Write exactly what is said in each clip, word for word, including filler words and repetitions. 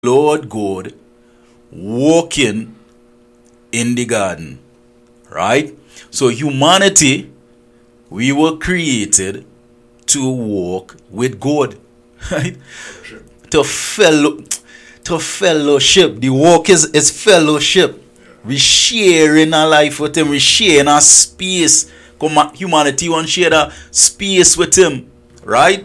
Lord God walking in the garden, right? So humanity, we were created to walk with God, right? To fellow, to fellowship. The walk is, is fellowship. We share in our life with Him. We share in our space. Come, humanity want to share that space with Him, right?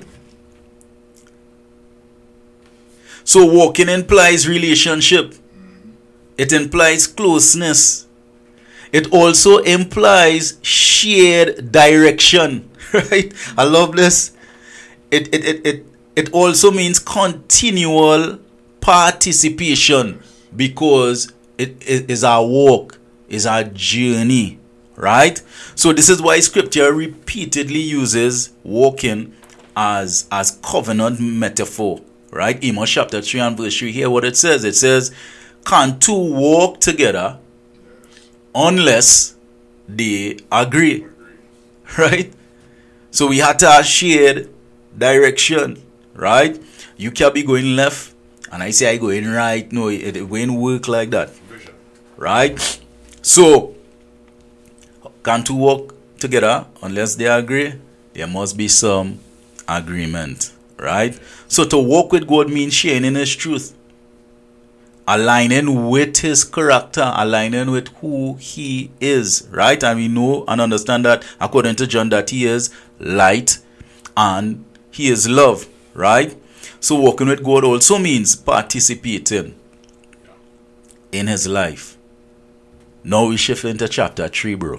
So walking implies relationship. It implies closeness. It also implies shared direction. Right? I love this. It it, it, it it also means continual participation because it, it is our walk, is our journey. Right? So this is why scripture repeatedly uses walking as as covenant metaphor. Right? Amos chapter three and verse three. Hear what it says. It says, can two walk together unless they agree? Right? So we had to have shared direction. Right? You can't be going left and I say I going right. No, it, it won't work like that. Right? So can two walk together unless they agree? There must be some agreement. Right? So to walk with God means sharing in His truth, aligning with His character, aligning with who He is. Right? And we know and understand that according to John that He is light and He is love. Right? So walking with God also means participating in His life. Now we shift into chapter three, bro.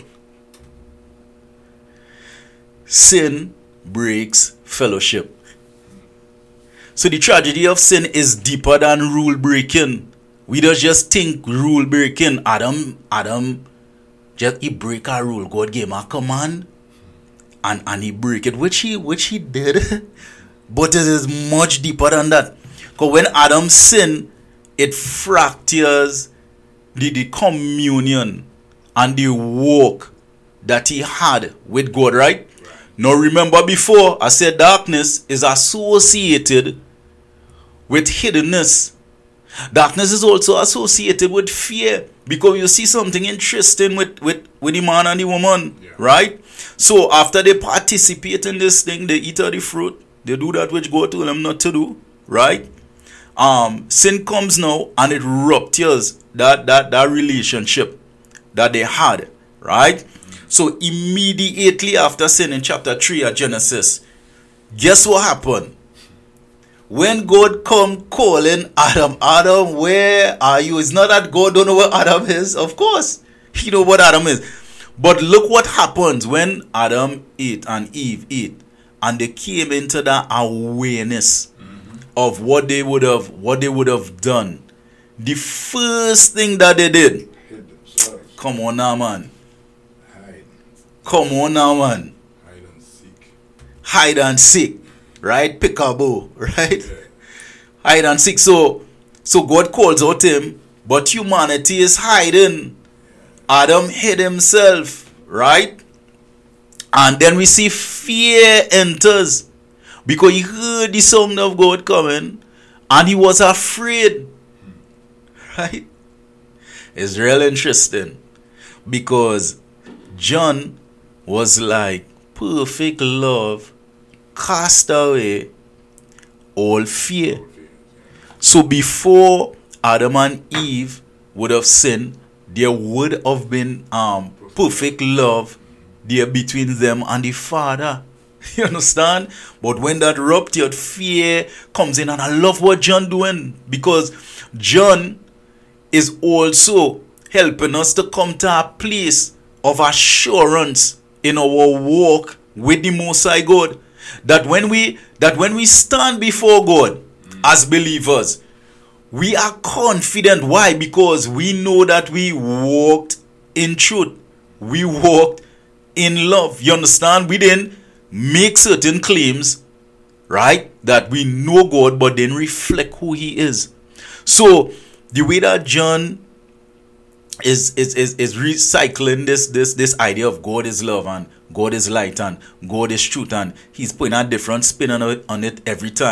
Sin breaks fellowship. So the tragedy of sin is deeper than rule breaking. We don't just think rule breaking. Adam, Adam, just he break a rule. God gave him a command, and and he break it, which he which he did. But it is much deeper than that. Because when Adam sinned, it fractures the, the communion and the walk that he had with God. Right? Now remember before I said darkness is associated with hiddenness. Darkness is also associated with fear because you see something interesting with, with, with the man and the woman, yeah. Right? So after they participate in this thing, they eat of the fruit, they do that which God told them not to do, right? Um, sin comes now and it ruptures that, that, that relationship that they had, right? So immediately after sin in chapter three of Genesis, guess what happened? When God come calling Adam, Adam, where are you? It's not that God don't know where Adam is. Of course, he know what Adam is. But look what happens when Adam ate and Eve ate. And they came into that awareness mm-hmm. of what they would have what they would have done. The first thing that they did. Come on now, man. Come on now, man. Hide and seek. Hide and seek. Right? Peekaboo. Right? Yeah. Hide and seek. So, so God calls out him, but humanity is hiding. Yeah. Adam hid himself. Right? And then we see fear enters. Because he heard the sound of God coming. And he was afraid. Hmm. Right? It's real interesting. Because John was like perfect love cast away all fear. So before Adam and Eve would have sinned, there would have been um perfect love there between them and the Father. You understand? But when that ruptured, fear comes in, and I love what John doing because John is also helping us to come to a place of assurance in our walk with the Most High God, that when we that when we stand before God mm. as believers, we are confident. Why? Because we know that we walked in truth, we walked in love. You understand? We didn't make certain claims, right, that we know God, but then reflect who He is. So the way that John Is, is is is recycling this this this idea of God is love and God is light and God is truth, and he's putting a different spin on it, on it every time,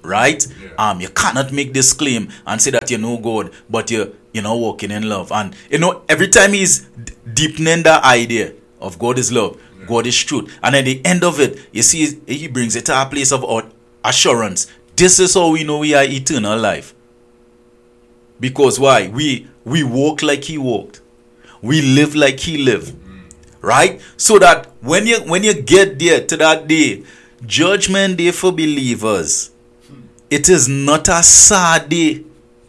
right? Yeah. Um, you cannot make this claim and say that you know God, but you you're not walking in love. And you know, every time he's d- deepening the idea of God is love, Yeah. God is truth, and at the end of it, you see, he brings it to a place of au- assurance. This is how we know we are eternal life. Because why? We we walk like he walked, we live like he lived, right? So that when you when you get there to that day, judgment day for believers, it is not a sad day.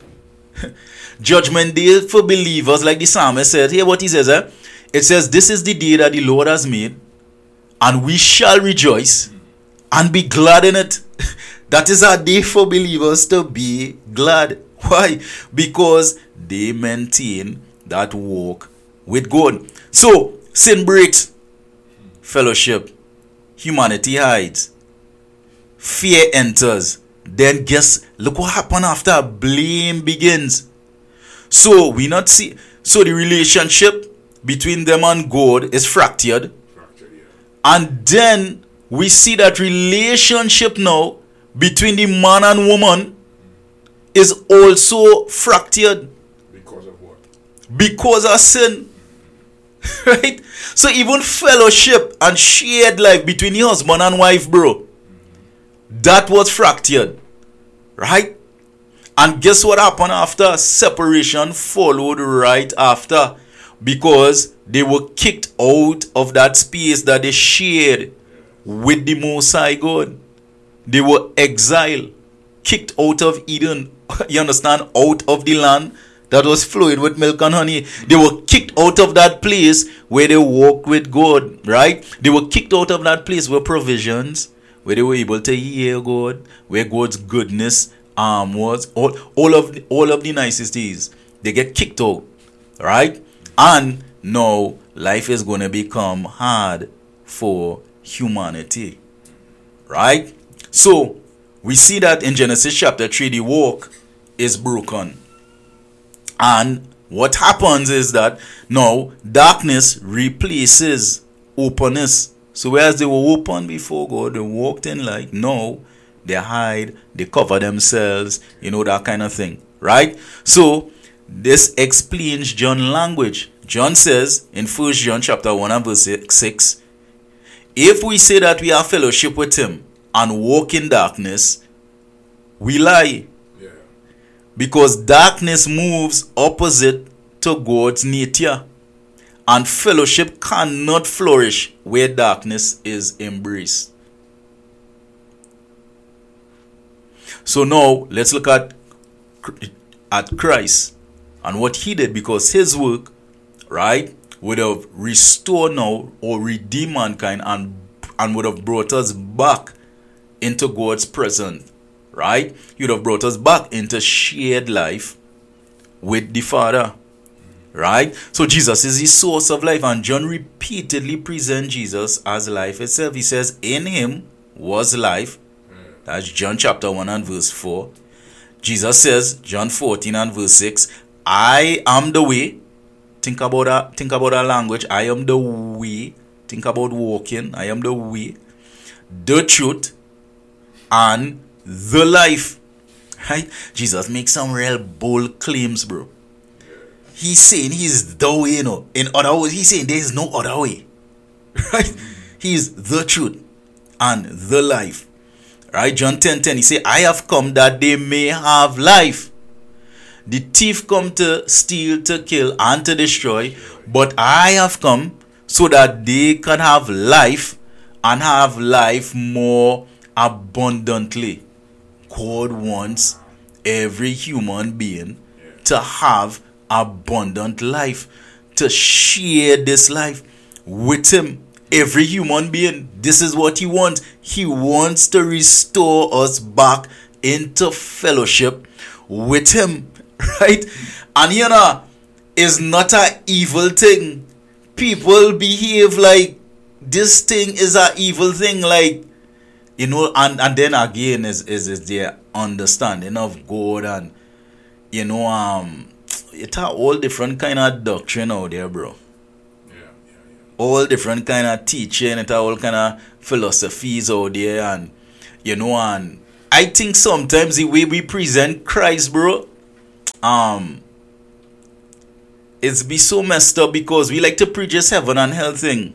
Judgment day for believers, like the psalmist said, hear what he says, eh? It says, this is the day that the Lord has made, and we shall rejoice and be glad in it. That is a day for believers to be glad. Why? Because they maintain that walk with God. So, sin breaks fellowship, humanity hides, fear enters. Then guess, look what happened after. Blame begins. So we not see. So the relationship between them and God is fractured, Fractured, yeah. and then we see that relationship now between the man and woman is also fractured Because of what? because of sin. Right? So even fellowship and shared life between the husband and wife, bro, that was fractured. Right? And guess what happened after? Separation followed right after, because they were kicked out of that space that they shared with the Most High God. They were exiled, kicked out of Eden. You understand? Out of the land that was flowing with milk and honey. They were kicked out of that place where they walked with God, right? They were kicked out of that place where provisions, where they were able to hear God, where God's goodness um was all, all of the, all of the niceties. They get kicked out, right? And now life is going to become hard for humanity, right? So we see that in Genesis chapter three, the walk is broken. And what happens is that now darkness replaces openness. So whereas they were open before God, they walked in light, now they hide, they cover themselves, you know, that kind of thing, right? So this explains John language. John says in First John chapter one and verse six, if we say that we have fellowship with him and walk in darkness, we lie. Yeah. Because darkness moves opposite to God's nature. And fellowship cannot flourish where darkness is embraced. So now let's look at, at Christ and what he did, because his work, right, would have restored now or redeemed mankind and, and would have brought us back into God's presence, right? He would have brought us back into shared life with the Father, right? So Jesus is the source of life, and John repeatedly presents Jesus as life itself. He says, in him was life. That's John chapter one and verse four. Jesus says, John fourteen and verse six, I am the way. Think about that. Think about that language. I am the way. Think about walking. I am the way, the truth, and the life. Right? Jesus makes some real bold claims, bro. He's saying he's the way, you know. In other words, he's saying there is no other way. Right? He's the truth and the life. Right? John ten ten, he say, I have come that they may have life. The thief come to steal, to kill, and to destroy. But I have come so that they can have life, and have life more abundantly. God wants every human being to have abundant life, to share this life with him. Every human being, this is what he wants. He wants to restore us back into fellowship with him, right? And you know, it's not an evil thing. People behave like this thing is an evil thing, like, you know, and, and then again is, is, is their understanding of God, and, you know, um, it's a all different kind of doctrine out there, bro. All different kind of teaching, it all kind of philosophies out there, and you know, and I think sometimes the way we present Christ, bro, um, it's be so messed up because we like to preach this heaven and hell thing.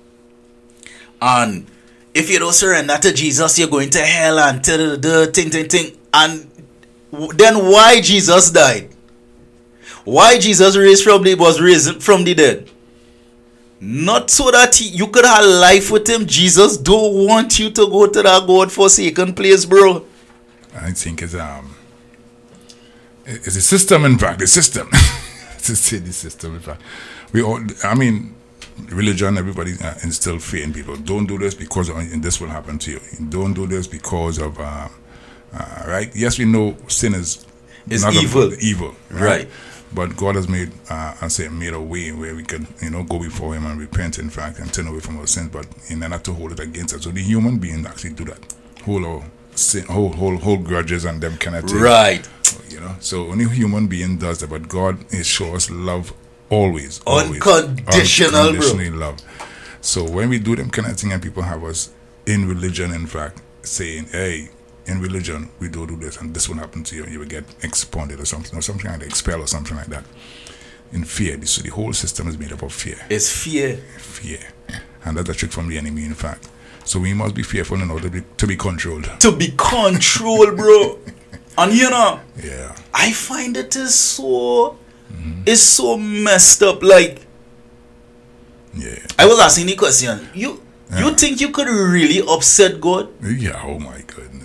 And if you don't surrender to Jesus, you're going to hell and da ting ting ting. And then why Jesus died? Why Jesus raised from the was raised from the dead? Not so that he, you could have life with him. Jesus don't want you to go to that God forsaken place, bro. I think it's um, it's a system. In fact, the system. To say the system. In fact, we all. I mean, religion. Everybody uh, instill fear in people. Don't do this because of, and this will happen to you. Don't do this because of. Uh, uh, right? Yes, we know sin is. It's not evil. A, evil. Right. Right. But God has made, uh, I say, made a way where we can, you know, go before Him and repent, in fact, and turn away from our sins. But in order to hold it against us, so the human being actually do that, hold our sin, hold, hold, hold grudges and them kind of things. Right. You know, so only human being does that. But God is show us love always, always, unconditional, unconditionally bro. love. So when we do them kind of thing, and people have us in religion, in fact, saying, "Hey." In religion, we don't do this, and this will happen to you, and you will get expunged or something, or something like that, expelled or something like that. In fear, so the whole system is made up of fear. It's fear. Fear, and that's a trick from the enemy, in fact. So we must be fearful in order to be, to be controlled. To be controlled, bro. And you know, yeah, I find it is so, mm-hmm. it's so messed up. Like, yeah, I was asking the question. You, yeah. you think you could really upset God? Yeah. Oh my goodness.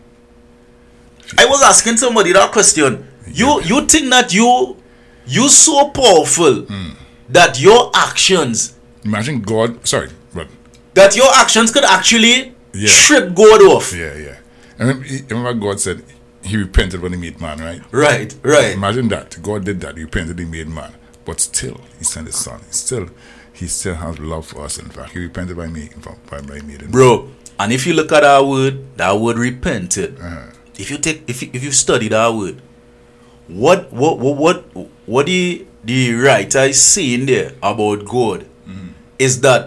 I was asking somebody that question. You yeah. you think that you you so powerful mm. that your actions imagine God sorry but that your actions could actually yeah. trip God off. Yeah, yeah. And remember God said He repented when He made man, right? Right, right. Imagine that. God did that. He repented, He made man. But still, He sent His Son. Still, He still has love for us, in fact. He repented by me by, by making Bro, and if you look at that word, that word repented. Uh-huh. If you take, if you, if you study that word, what what what what what the the writer is saying there about God mm-hmm. is that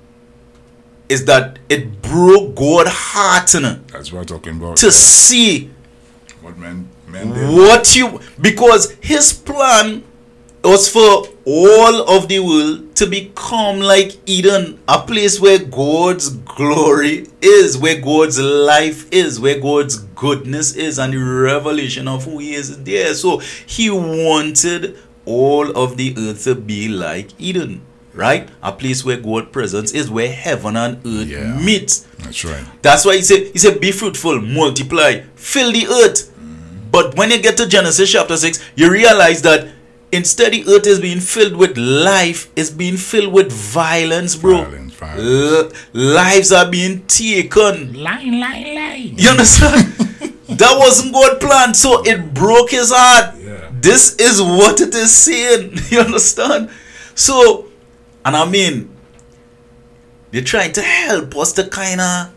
is that it broke God's heart in it. That's what I'm talking about. To see what men men did. What you because His plan was for all of the world to become like Eden, a place where God's glory is, where God's life is, where God's goodness is, and the revelation of who He is there. So He wanted all of the earth to be like Eden, right? A place where God's presence is, where heaven and earth yeah, meet. That's right. That's why He said, He said, be fruitful, multiply, fill the earth. Mm-hmm. But when you get to Genesis chapter six, you realize that instead, the earth is being filled with life, it's being filled with violence, bro. Violence, violence. L- lives are being taken. Lie, lie, lie. You understand? That wasn't God's plan, so it broke His heart. Yeah. This is what it is saying. You understand? So, and I mean, they're trying to help us to kind of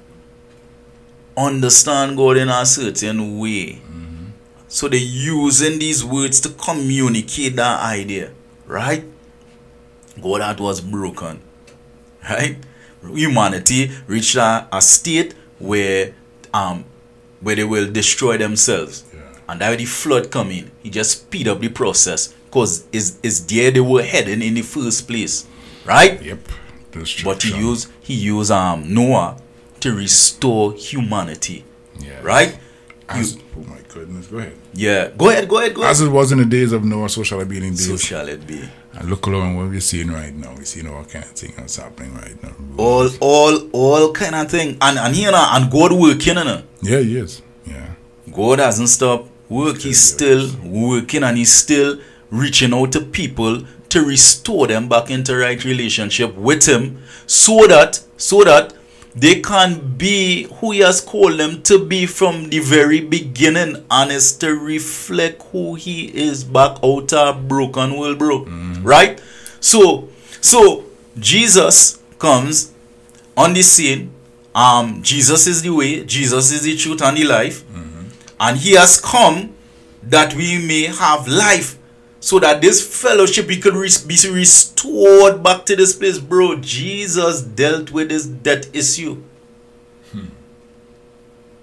understand God in a certain way. So they're using these words to communicate that idea, right? God that was broken, right? Humanity reached a, a state where um where they will destroy themselves. Yeah. And that the flood come in. He just speed up the process because it's, it's there they were heading in the first place, right? Yep. But he used he used um Noah to restore humanity, yeah. right? As, you, oh my goodness, go ahead. Yeah, go ahead, go ahead, go ahead. As it was in the days of Noah, so shall it be in the days. So shall it be. And look along what we're seeing right now. We're seeing all kind of thing that's happening right now. All, all, all kind of thing. And and here now, and God working, you know. Yeah, he is. Yeah. God hasn't stopped work. He's still working, and He's still reaching out to people to restore them back into right relationship with Him, so that so that they can be who He has called them to be from the very beginning, and is to reflect who He is back out of a broken world, bro. Mm-hmm. Right? So, so Jesus comes on the scene. Um, Jesus is the way, Jesus is the truth and the life, mm-hmm. and He has come that we may have life. So that this fellowship we could re- be restored back to this place, bro. Jesus dealt with this death issue. Hmm.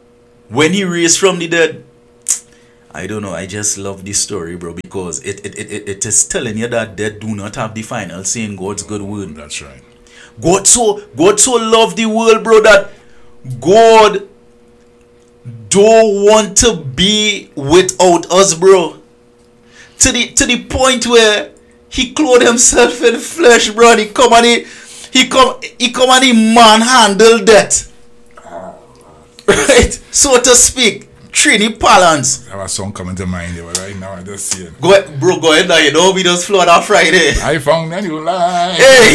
when he raised from the dead, I don't know, I just love this story, bro, because it, it, it, it is telling you that death do not have the final say in God's good word. That's right. God so God so loved the world, bro, that God don't want to be without us, bro. To the to the point where he clothed himself in flesh, bro. And he come and he he come he come and he manhandle death. Right? So to speak. Trini Palance. I have a song coming to mind there, but right now I just see it. Go ahead, bro, go ahead now. You know we just flood on Friday. I found a new life. Hey!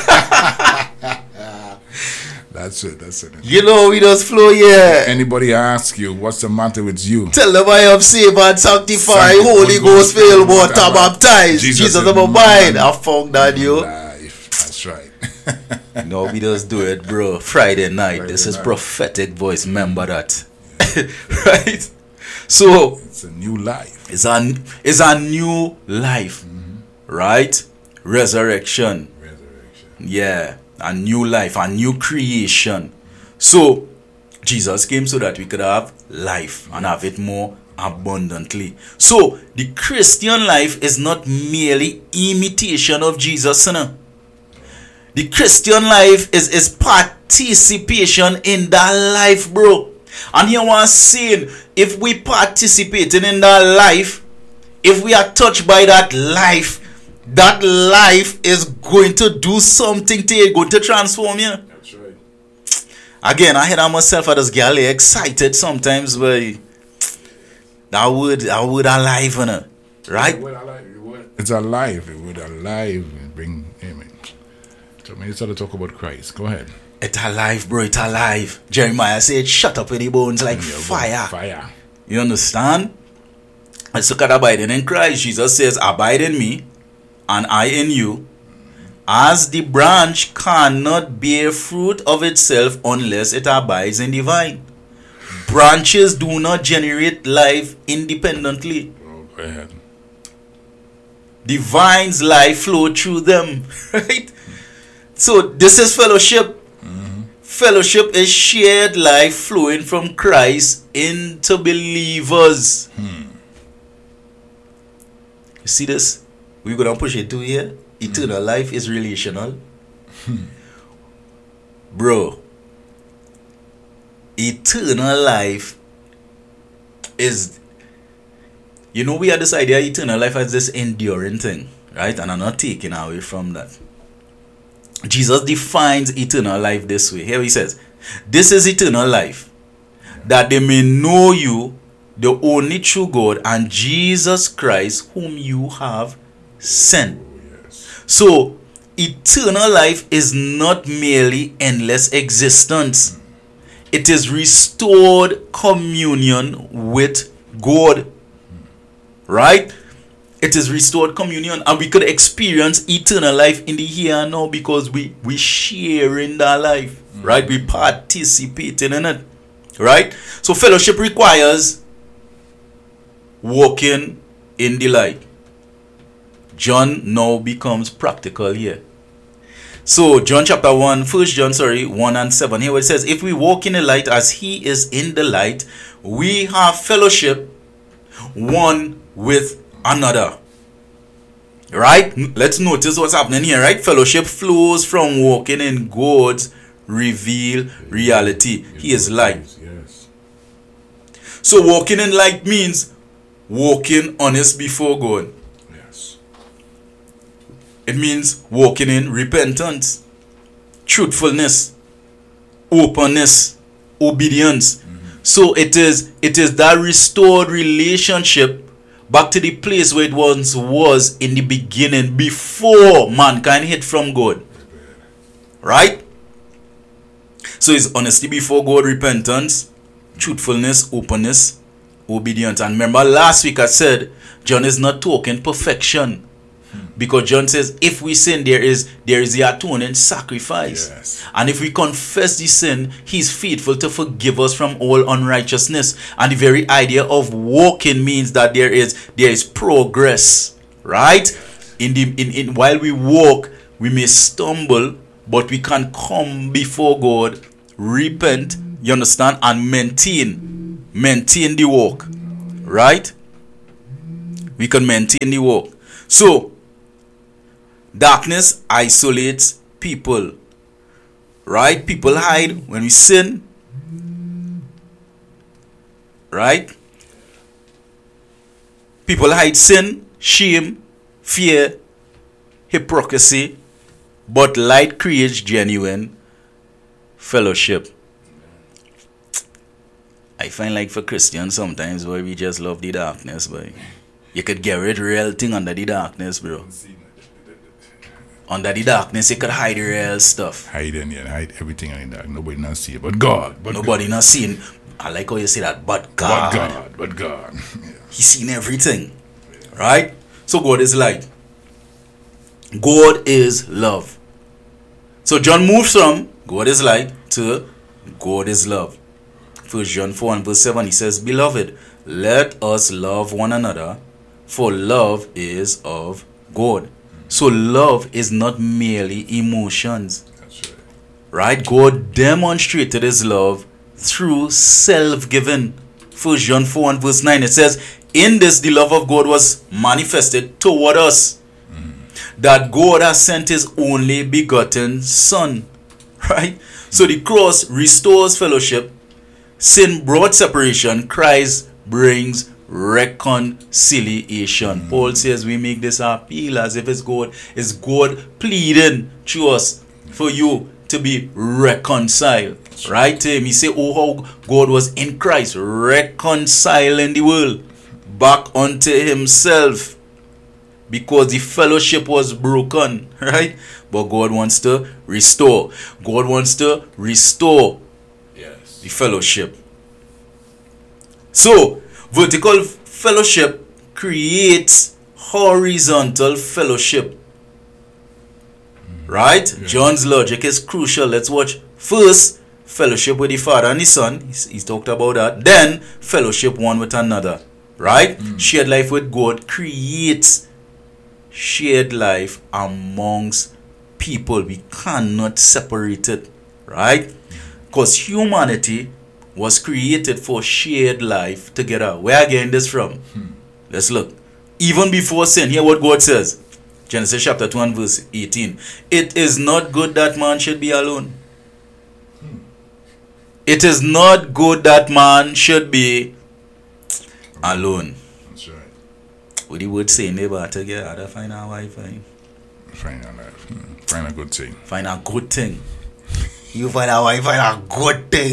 That's it, that's it. You know we just flow, yeah. Anybody ask you, what's the matter with you? Tell them I am saved and sanctified, Sanctified, Holy Ghost filled, water water baptized. Jesus Jesus is of my mine. mind. I found that, you. Life. That's right. No, we just do it, bro. Friday night. Friday this is night. prophetic voice. Remember that. Right? So, It's a new life. it's a, it's a new life. Right? Resurrection. Resurrection. Yeah. A new life. A new creation. So, Jesus came so that we could have life and have it more abundantly. So, the Christian life is not merely imitation of Jesus. You know? The Christian life is, is participation in that life, bro. And here one saying, if we participating in that life, if we are touched by that life, that life is going to do something to you, going to transform you. That's right. Again, I hear myself I just get excited sometimes by that word, that word alive, you know, right? What I like, what? It's alive. It would alive and bring amen. So when you start to talk about Christ, go ahead. It's alive, bro, it's alive. Jeremiah said, shut up in the bones like Yeah, fire. Fire. You understand? Let's look at abiding in Christ. Jesus says, abide in me, and I in you. As the branch cannot bear fruit of itself unless it abides in the vine. Branches do not generate life independently. Oh, go ahead. The vine's life flow through them. Right? So this is fellowship. Fellowship is shared life flowing from Christ into believers. You see this? We're going to push it to here. Eternal life is relational. Bro, eternal life is, you know, we have this idea eternal life as this enduring thing, right? And I'm not taking away from that. Jesus defines eternal life this way. Here he says, this is eternal life, that they may know you, the only true God, and Jesus Christ, whom you have sent. So, eternal life is not merely endless existence. It is restored communion with God. Right? It is restored communion, and we could experience eternal life in the here and now because we we share in that life, mm-hmm. right? We participate in it, right? So fellowship requires walking in the light. John now becomes practical here. So John chapter one, First John, sorry, one and seven. Here it says, if we walk in the light as he is in the light, we have fellowship one with another. Right? Let's notice what's happening here, right? Fellowship flows from walking in God's revealed reality. He is light. Yes. So walking in light means walking honest before God. Yes. It means walking in repentance, truthfulness, openness, obedience. Mm-hmm. So it is it is that restored relationship back to the place where it once was in the beginning, before mankind hid from God. Right? So it's honesty before God, repentance, truthfulness, openness, obedience. And remember last week I said John is not talking perfection. Because John says if we sin, there is there is the atoning sacrifice. Yes. And if we confess the sin, he's faithful to forgive us from all unrighteousness. And the very idea of walking means that there is there is progress. Right? In the in, in while we walk, we may stumble, but we can come before God, repent, you understand, and maintain maintain the walk. Right? We can maintain the walk. So, darkness isolates people. Right? People hide when we sin. Right? People hide sin, shame, fear, hypocrisy, but light creates genuine fellowship. I find like for Christians sometimes, boy, we just love the darkness, boy. You could get rid of real thing under the darkness, bro. Under the darkness, you could hide the real stuff. Hide in yeah, hide everything in the dark. Nobody not see it, but God. But Nobody God. not seeing. I like how you say that, but God. But God. But God. Yeah. He's seen everything. Right? So God is light. God is love. So John moves from God is light to God is love. First John four and verse seven, he says, Beloved, let us love one another, for love is of God. So love is not merely emotions. That's right. Right? God demonstrated his love through self-giving. First John four and verse nine, it says, In this the love of God was manifested toward us, mm. that God has sent his only begotten Son. Right? Mm. So the cross restores fellowship. Sin brought separation. Christ brings reconciliation. Mm. Paul says we make this appeal as if it's God. It's God pleading to us for you to be reconciled. Right? He say, oh, how God was in Christ reconciling the world back unto himself, because the fellowship was broken. Right? But God wants to restore. God wants to restore Yes. the fellowship. So, vertical fellowship creates horizontal fellowship. Right? Yeah. John's logic is crucial. Let's watch. First, fellowship with the Father and the Son. He's, he's talked about that. Then, fellowship one with another. Right? Mm. Shared life with God creates shared life amongst people. We cannot separate it. Right? Because humanity was created for shared life together. Where are I getting this from? Hmm. Let's look. Even before sin, hear what God says. Genesis chapter two and verse eighteen. It is not good that man should be alone. Hmm. It is not good that man should be alone. That's right. What the word say, neighbor, together, find a wife. Find a life. Hmm. Find a good thing. Find a good thing. You find a wife, find a good thing.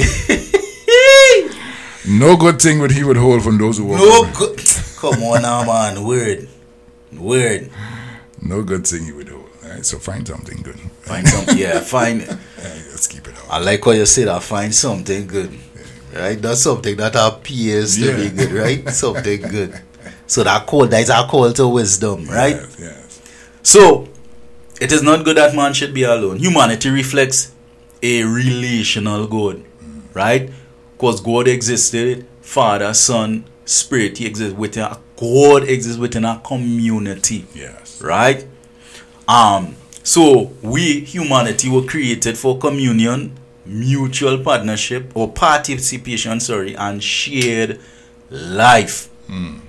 No good thing would he withhold from those who walk. No good. Come on now, man. Word. Word. No good thing he would hold. Right? So find something good. Find something. Yeah, find it. Yeah, let's keep it on. I like how you say that. Find something good. Yeah. Right? That's something that appears to yeah. be good, right? Something good. So that call, that is our call to wisdom, right? Yes, yes. So, it is not good that man should be alone. Humanity reflects a relational God, mm. right? Because God existed, Father, Son, Spirit, he exists within a, God exists within a community. Yes. Right? Um, so we, humanity, were created for communion, mutual partnership, or participation, sorry, and shared life. Mm.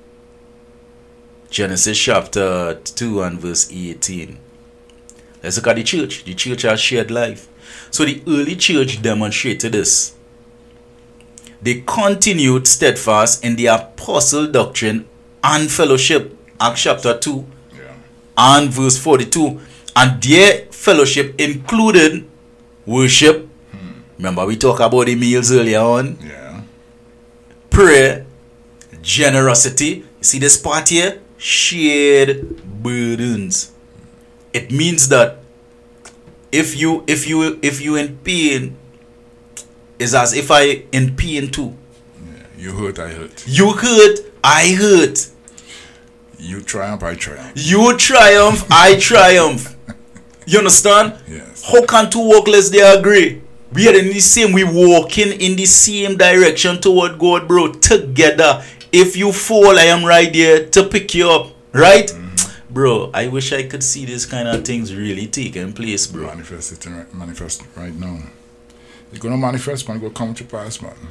Genesis chapter two and verse eighteen. Let's look at the church. The church has shared life. So the early church demonstrated this. They continued steadfast in the apostle doctrine and fellowship. Acts chapter two yeah. and verse forty-two. And their fellowship included worship. Hmm. Remember we talked about the meals earlier on. Yeah. Prayer, generosity. You see this part here? Shared burdens. It means that if you if you if you in pain, it's as if I in pain too. Yeah. You hurt, I hurt. You hurt, I hurt. You triumph, I triumph. You triumph, I triumph. You understand? Yes. How can two walk less they agree? We are in the same, we walking in the same direction toward God, bro. Together. If you fall, I am right there to pick you up. Right? Mm-hmm. Bro, I wish I could see this kind of things really taking place, bro. Manifest it right, manifest right now. It's gonna manifest, man. Go come to pass, man.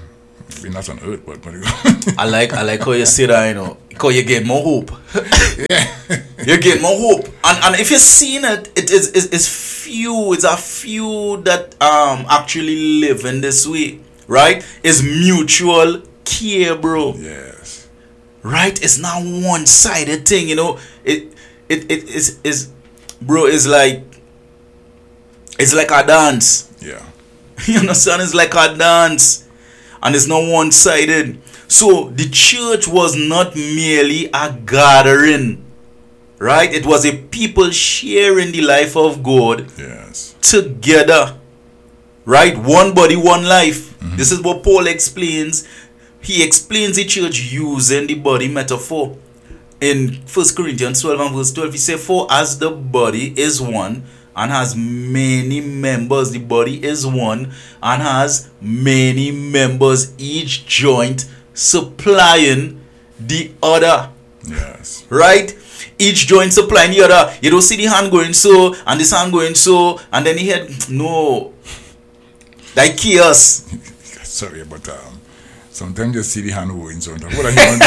We're not on earth, but, but I like I like how you say that, you know, because you get more hope. yeah. You get more hope, and and if you've seen it, it is it's, it's few. It's a few that um actually live in this way, right? It's mutual care, bro. Yes. Right? It's not one-sided thing, you know. It it it is is, bro. It's like it's like a dance. Yeah. You understand? It's like a dance, and it's not one-sided. So the church was not merely a gathering. Right? It was a people sharing the life of God Yes. together. Right? One body, one life. Mm-hmm. This is what Paul explains. He explains the church using the body metaphor. In First Corinthians twelve and verse twelve, he says, for as the body is one and has many members, the body is one and has many members, each joint supplying the other. Yes. Right? Each joint supplying the other. You don't see the hand going so, and this hand going so, and then the head. No. Like chaos. Sorry, but um, sometimes you see the hand going so. What are you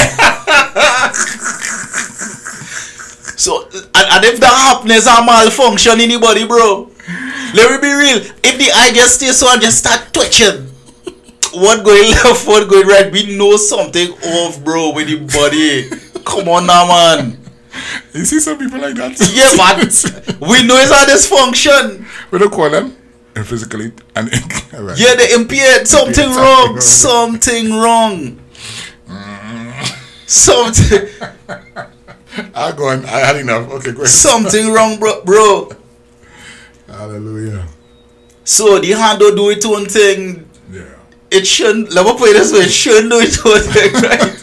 So, and, and if that happens, a malfunction in the body, bro. Let me be real. If the eye just stays so and just start twitching, what going left, what going right, we know something off, bro, with the body. Come on now, man. You see some people like that? Yeah, man. We know it's a dysfunction. We don't call them physically and right. Yeah, they impaired. Something Impaired wrong. something Something wrong. Something. I go on. I had enough. Okay, go ahead. Something wrong, bro. Bro. Hallelujah. So the hand don't do its own thing. Yeah. It shouldn't. Let me put it this way. It shouldn't do its own thing, right?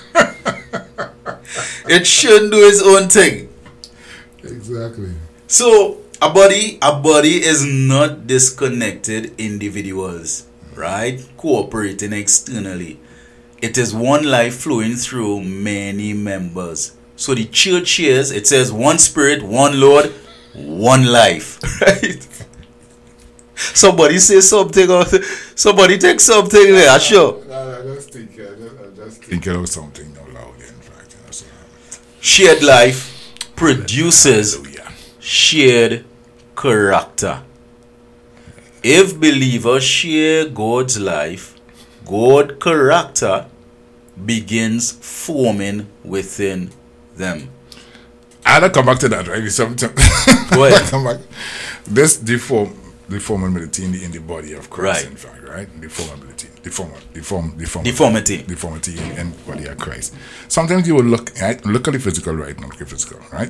It shouldn't do its own thing. Exactly. So a body, a body is not disconnected individuals, right? Cooperating externally. It is one life flowing through many members. So the church here, it says one spirit, one Lord, one life. Right? Somebody say something or somebody take something there, sure. No, I just think, I just, I just think of something no loud, in fact. You know, so. Shared life produces Hallelujah. shared character. If believers share God's life, God's character begins forming within them. I'll come back to that, right? Sometimes Go ahead. come back. This deform, deformability in the in the body of Christ, Right. in fact, right? Deformability, deform, deform, deform, Deformity. deformity in, in the body of Christ. Sometimes you will look, right? Look at the physical, right? Not the physical, right?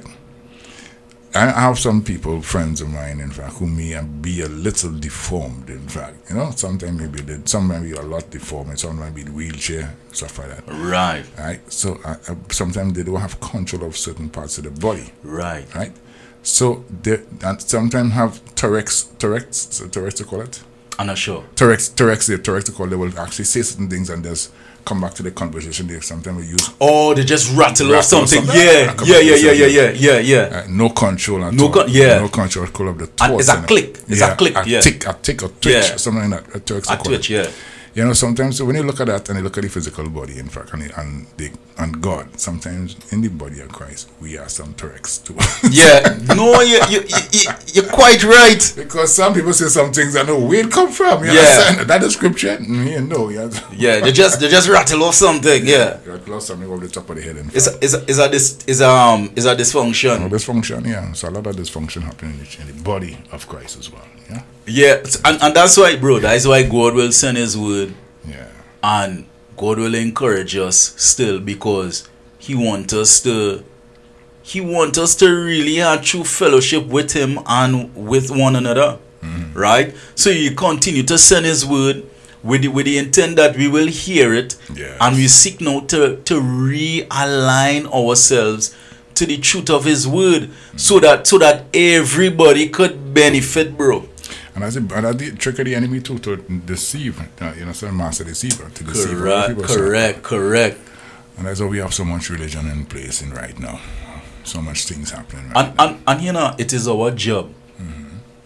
I have some people, friends of mine, in fact, who may be a little deformed, in fact. You know, sometimes maybe they, some might be a lot deformed, and some might be in wheelchair, stuff like that. Right. Right? So uh, uh, sometimes they don't have control of certain parts of the body. Right. Right? So they and sometimes have Tourette's, Tourette's, Tourette's to call it? I'm not sure. Tourette's, Tourette's, they Tourette's to call, they will actually say certain things and just come back to the conversation. They sometimes will use Oh, they just rattle, Rattle off something. something. Yeah, Come yeah, on, yeah, yeah, something. yeah, yeah, yeah, yeah. uh, no control at No all. con- yeah. No control of the And thoughts. it's a in it. click. It's a click, yeah. A tick, a tick, or twitch, Yeah. something like that. A Tourette's to A call twitch, it. yeah. You know, sometimes when you look at that and you look at the physical body, in fact, and the, and, the, and God, sometimes in the body of Christ, we are some Tourette's too. Yeah. No, you, you, you, you're quite right. Because some people say some things I know where it come from. You Yeah. understand? That is scripture. Mm, you know, you have Yeah, they just they just rattle off something. Yeah. you have lost something over the top of the head. In Is fact. is is a this is um is a dysfunction. No dysfunction, yeah. So a lot of dysfunction happening in the, in the body of Christ as well. Yeah. Yeah, and, and that's why, bro. That's why God will send His word, Yeah. and God will encourage us still, because He wants us to. He wants us to really have true fellowship with Him and with one another, Mm-hmm. right? So He continue to send His word with the, with the intent that we will hear it, Yes. and we seek now to to realign ourselves to the truth of His word, Mm-hmm. so that so that everybody could benefit, bro. And that's, a, and that's the trick of the enemy too, to deceive. Uh, you know, so master deceiver, to deceive other Correct, people. So- correct, correct. And that's why we have so much religion in place in right now. So much things happening right And, now. and and you know, it is our job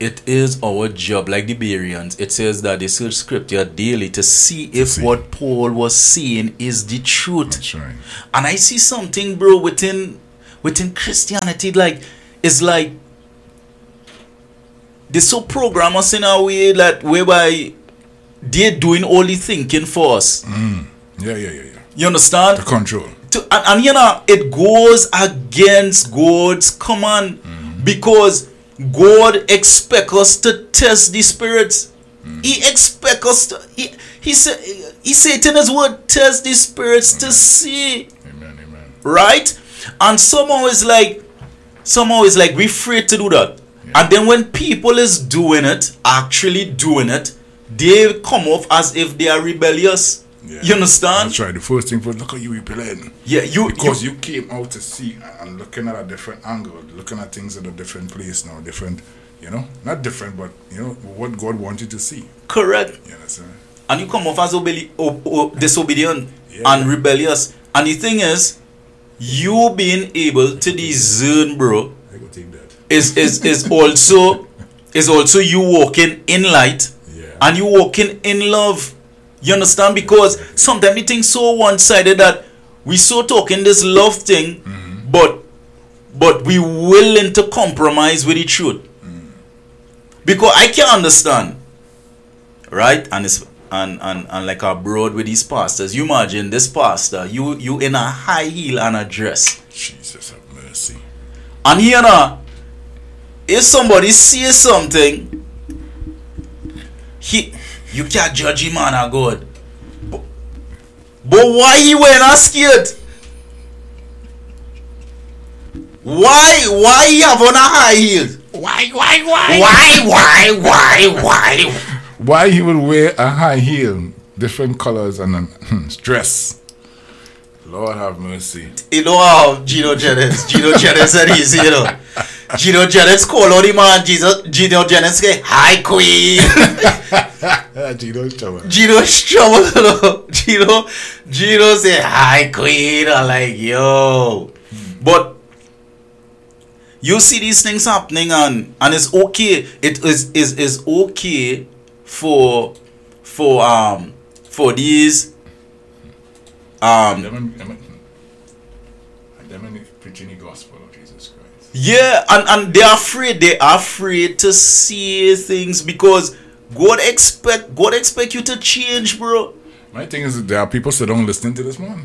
it is our job, like the Bereans. It says that they search scripture daily to see if see. what Paul was saying is the truth. That's right. And I see something, bro, within within Christianity, like it's like they so program us in a way that whereby they're doing all the thinking for us. Mm. Yeah, yeah, yeah, yeah. You understand? The control. To, and, and you know, it goes against God's command Mm-hmm. because God expects us to test the spirits. Mm. He expects us to. He, he said. He said in His word, test the spirits to see. Amen, amen. Right? And somehow it's like, somehow it's like we're afraid to do that. Yeah. And then when people is doing it, actually doing it, they come off as if they are rebellious. Yeah. You understand? That's right. The first thing was, look how you rebelling. Yeah, you Because you, you came out to see and looking at a different angle, looking at things at a different place now, different, you know, not different, but you know what God wanted to see. correct. You understand? And you come off as obe- o- o- disobedient Yeah. and rebellious. And the thing is, you being able to discern, bro, I go take that. is is is also is also you walking in light Yeah. and you walking in love. You understand? Because sometimes we think so one-sided that we so talking this love thing, Mm-hmm. but but we willing to compromise with the truth. Mm. Because I can't understand, right? And it's and, and and like our broad with these pastors. You imagine this pastor, you you in a high heel and a dress, Jesus have mercy. and here now, if somebody sees something, he you can't judge him, man of God. But, but why he wearing a skirt? Why why he have on a high heel? Why, why, why? Why why why why? Why he would wear a high heel, different colors and a hmm, dress? Lord have mercy. You know how Gino Jennings, Gino Jennings said easy, you know. Gino Jennings call out the man, Jesus, Gino Jennings say, hi queen. Gino Chow. Gino trouble, you know. Gino, Gino say, hi queen. I'm like, yo. But you see these things happening and and it's okay. It is is is okay for for um for these um Them and them and preaching the gospel of Jesus Christ. yeah, and, and they're afraid. They are afraid to see things because God expect God expect you to change, bro. My thing is that there are people that don't listen to this man.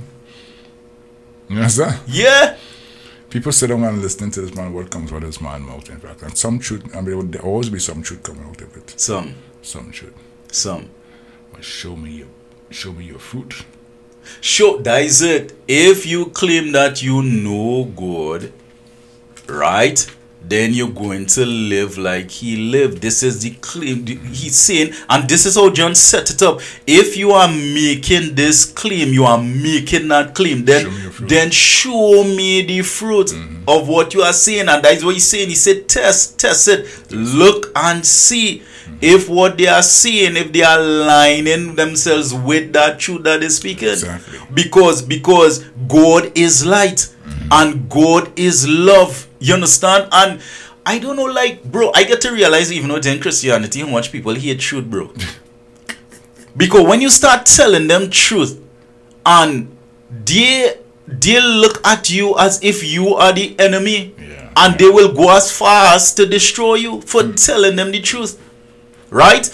You understand? Yeah. People sit down and listen to this man, what comes out of this man's mouth, in fact. And some truth, I mean, there would always be some truth coming out of it. Some. Some truth. Some. But show me your, show me your fruit. Sure, that is it. If you claim that you know God, right, then you're going to live like He lived. This is the claim the- He's saying, and this is how John set it up. If you are making this claim, you are making that claim, then Show me your fruit. then show me the fruit of what you are saying. And that is what He's saying. He said, test, test it, look and see. If what they are saying, if they are aligning themselves with that truth that is speaking, Exactly. because because God is light and God is love. You understand? And I don't know, like, bro, I get to realize even within Christianity how much people hate truth, bro. Because when you start telling them truth and they they look at you as if you are the enemy, Yeah. and they will go as far as to destroy you for telling them the truth. Right?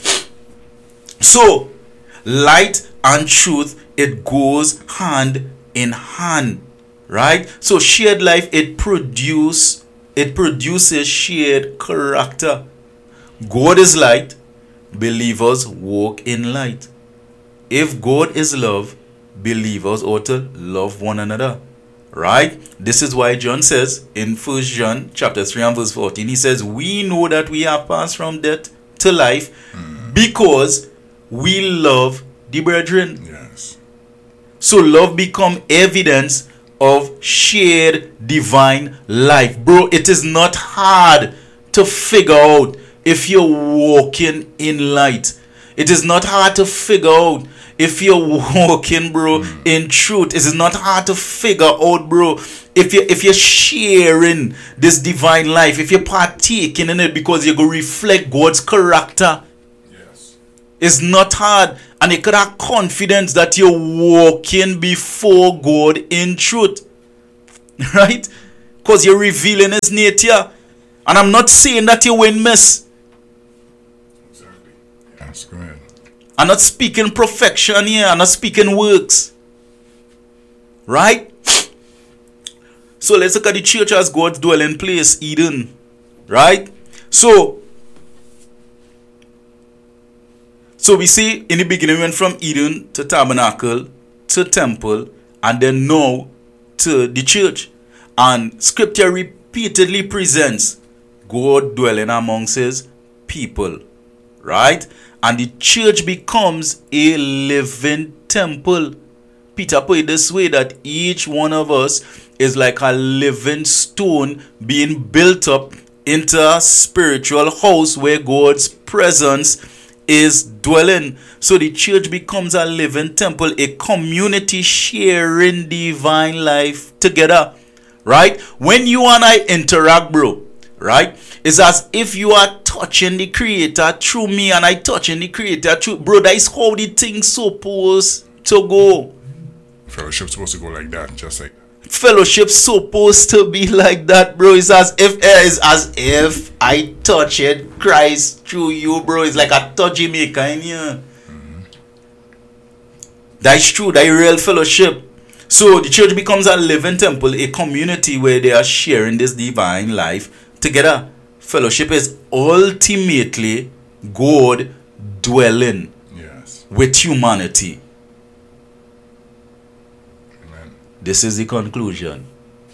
So, light and truth, it goes hand in hand. Right? So, shared life, it produce, it produces shared character. God is light, believers walk in light. If God is love, believers ought to love one another. Right? This is why John says in First John chapter three and verse fourteen, he says, we know that we have passed from death to life because we love the brethren. Yes. So love become evidence of shared divine life. Bro, it is not hard to figure out if you're walking in light. It is not hard to figure out if you're walking, bro, mm. in truth, it's not hard to figure out, bro. If you if you're sharing this divine life, if you're partaking in it because you go reflect God's character, Yes. it's not hard, and you could have confidence that you're walking before God in truth, right? Because you're revealing His nature, and I'm not saying that you win miss. Exactly. That's good. I'm not speaking perfection here. I'm not speaking works. Right? So let's look at the church as God's dwelling place, Eden. Right? So, so we see in the beginning we went from Eden to tabernacle to temple and then now to the church. And scripture repeatedly presents God dwelling amongst His people. Right? And the church becomes a living temple. Peter put it this way, that each one of us is like a living stone being built up into a spiritual house where God's presence is dwelling. So the church becomes a living temple, a community sharing divine life together. Right? When you and I interact, bro, right? It's as if you are touching the Creator through me and I touching the Creator through. Bro, that is how the thing's supposed to go. Fellowship's supposed to go like that, just like Fellowship's supposed to be like that, bro. It's as if it's as if I touched Christ through you, bro. It's like a touchy maker in here. Mm-hmm. That's true. That's real fellowship. So the church becomes a living temple, a community where they are sharing this divine life together. Fellowship is ultimately God dwelling yes. with humanity. Amen. This is the conclusion.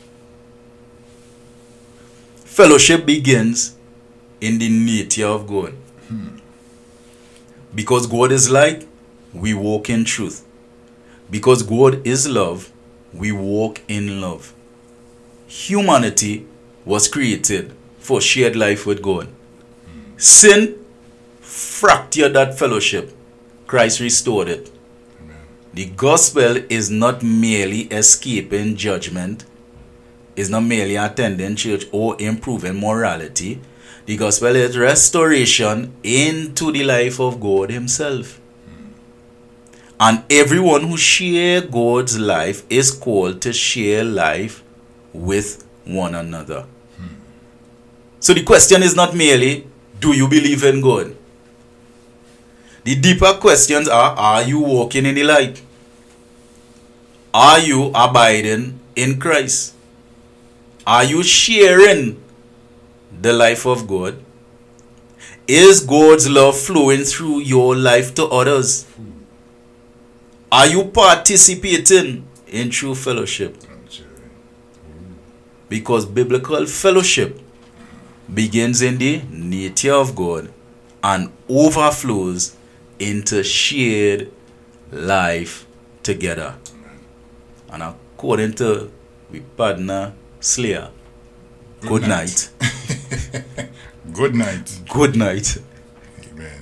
Fellowship begins in the nature of God. Hmm. Because God is light, we walk in truth. Because God is love, we walk in love. Humanity was created for shared life with God. Mm. Sin fractured that fellowship. Christ restored it. Amen. The gospel is not merely escaping judgment, is not merely attending church or improving morality. The gospel is restoration into the life of God Himself. Mm. And everyone who shares God's life is called to share life with one another. So the question is not merely, do you believe in God? The deeper questions are, are you walking in the light? Are you abiding in Christ? Are you sharing the life of God? Is God's love flowing through your life to others? Are you participating in true fellowship? Because biblical fellowship begins in the nature of God and overflows into shared life together. And according to we partner Slayer, good, good night. night. Good night. Good night. Amen.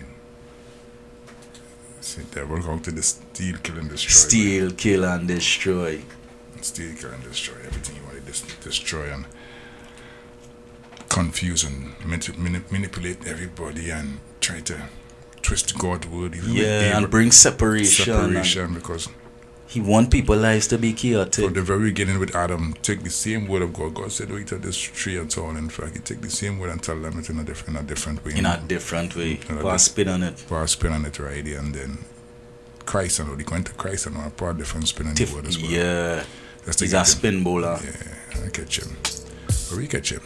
See, devil come to the steal, kill and destroy. Steal, kill and destroy. Steal, kill and destroy. Everything you want to dis- destroy and confuse and manip- manipulate everybody and try to twist God's word. Yeah, and bring separation. Separation because He wants people's lives to be chaotic. from the very beginning with Adam, take the same word of God. God said, "Don't eat of this tree and so on." In fact, He take the same word and tell them it in a different, in a different way. In a different way. In a Put a diff- spin on it. Put a spin on it, right? And then Christ, and they went to Christ and put a different spin on the Tif- word as well. Yeah. Just to He's get a him. spin bowler. Yeah, I catch him. But we catch him.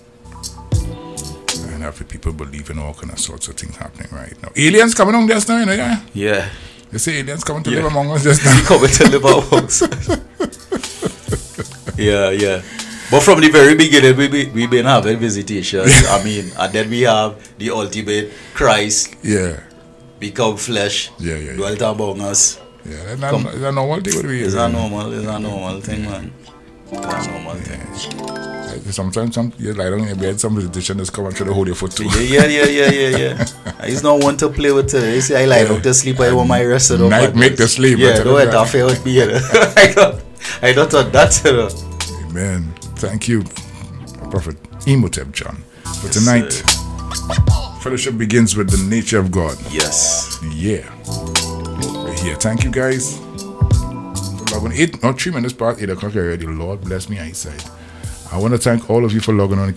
And have the people believing all kind of sorts of things happening right now. Aliens coming on just now, you know, yeah? Yeah. You see aliens coming to Yeah. live among us just now. Coming to live amongst us. Yeah, yeah. But from the very beginning, we be, we been having visitations. I mean, and then we have the ultimate Christ Yeah. become flesh, Yeah, yeah, yeah. dwelt among us. Yeah, that's not, Come. that's a normal thing what we It's hear, a man. normal, it's a normal thing, man. It's a normal thing. I Sometimes some you lie down in your bed, some visitation just come and try to hold your foot too. Yeah, yeah, yeah, yeah, yeah. He's not one to play with. Uh, you see, I lie down to sleep. I want my rest of the night make the sleep. Yeah, don't let that fail with me. You know? I don't, I don't thought that. You know? Amen. Thank you, Prophet Imhotep John. For tonight, sir. fellowship begins with the nature of God. Yes. Yeah. We're here. Thank you, guys. Logging eight, not three minutes past eight o'clock already. Lord bless me eyesight. I want to thank all of you for logging on